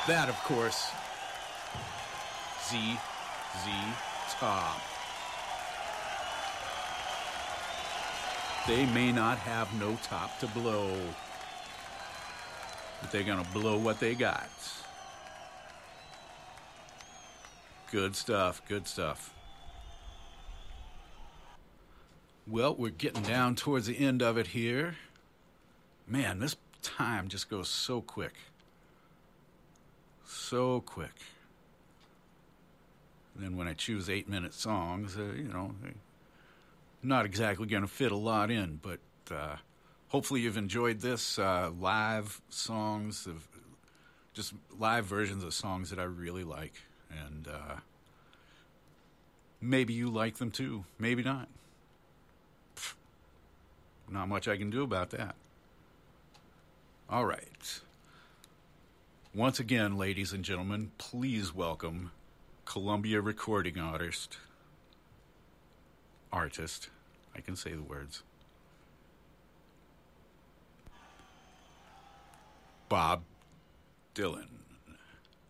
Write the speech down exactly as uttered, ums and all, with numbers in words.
That, of course, Z Z Top. They may not have no top to blow, but they're gonna blow what they got. Good stuff, good stuff. Well, we're getting down towards the end of it here. Man, this time just goes so quick. So quick. And then when I choose eight minute songs, uh, you know, I'm not exactly going to fit a lot in, but uh, hopefully you've enjoyed this. Uh, live songs, of just live versions of songs that I really like. And uh, maybe you like them too. Maybe not. Pfft, not much I can do about that. All right. Once again, ladies and gentlemen, please welcome Columbia recording artist, artist, I can say the words, Bob Dylan.